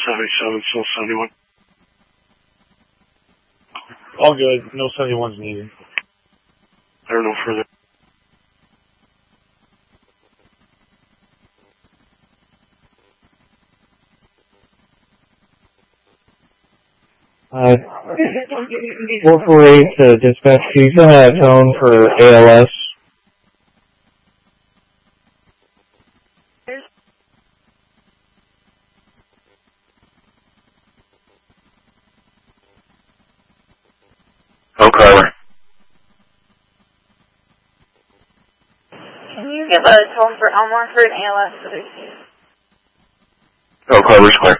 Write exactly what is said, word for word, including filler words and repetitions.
seventy-seven, still seventy-one. All good. No seventy-ones needed. I don't know further. Uh, four four eight to dispatch. Can you send a tone for A L S? Oh, Carver. Can you give a tone for Elmore for an A L S, please? Oh, Carver's clear.